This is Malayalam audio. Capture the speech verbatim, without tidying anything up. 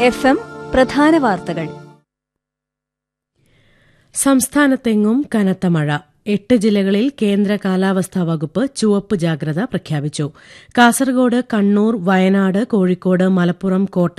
എഫ് എം പ്രധാന വാർത്തകൾ. സംസ്ഥാനത്തെങ്ങും കനത്ത മഴ. എട്ട് ജില്ലകളിൽ കേന്ദ്ര കാലാവസ്ഥാ വകുപ്പ് ചുവപ്പ് ജാഗ്രത പ്രഖ്യാപിച്ചു. കാസർഗോഡ്, കണ്ണൂർ, വയനാട്, കോഴിക്കോട്, മലപ്പുറം, കോട്ടയം